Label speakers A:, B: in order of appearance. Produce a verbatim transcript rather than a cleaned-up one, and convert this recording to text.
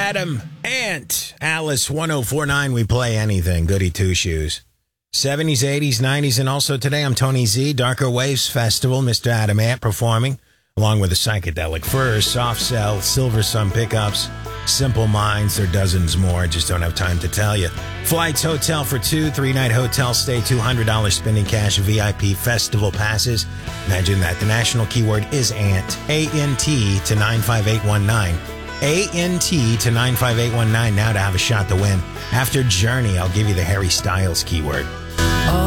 A: Adam Ant. Alice ten forty-nine. We play anything. Goody Two Shoes. seventies, eighties, nineties, and also today I'm Tony Z. Darker Waves Festival. Mister Adam Ant performing along with the Psychedelic Furs, Soft Cell, Silver Sun Pickups, Simple Minds. There are dozens more. I just don't have time to tell you. Flights, hotel for two, three-night hotel stay, two hundred dollars spending cash, V I P festival passes. Imagine that. The national keyword is ANT. A N T to nine five eight one nine. A N T to nine five eight one nine now to have a shot to win. After Journey, I'll give you the Harry Styles keyword.